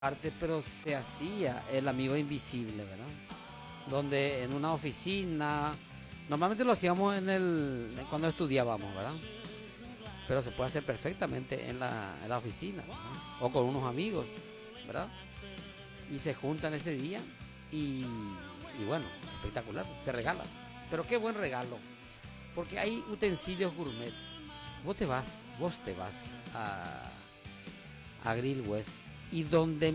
Arte, pero se hacía el amigo invisible, ¿verdad? Donde en una oficina, normalmente lo hacíamos cuando estudiábamos, ¿verdad? Pero se puede hacer perfectamente en la oficina, ¿verdad? O con unos amigos, ¿verdad? Y se juntan ese día y bueno, espectacular, se regala. Pero qué buen regalo, porque hay utensilios gourmet. Vos te vas a Grill West y donde